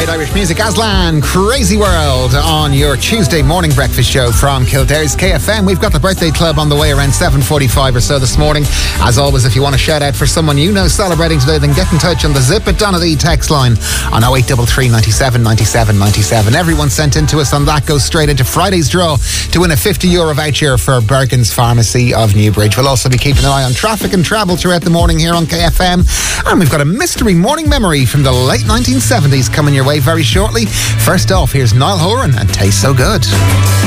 great Irish music. Aslan, Crazy World on your Tuesday morning breakfast show from Kildare's KFM. We've got the birthday club on the way around 7:45 or so this morning. As always, if you want to shout out for someone you know celebrating today, then get in touch on the Zip It Donaghy text line on 0833 97 97 97. Everyone sent in to us on that goes straight into Friday's draw to win a €50 voucher for Bergen's Pharmacy of Newbridge. We'll also be keeping an eye on traffic and travel throughout the morning here on KFM. And we've got a mystery morning memory from the late 1970s coming your way very shortly. First off, here's Niall Horan and Taste So Good.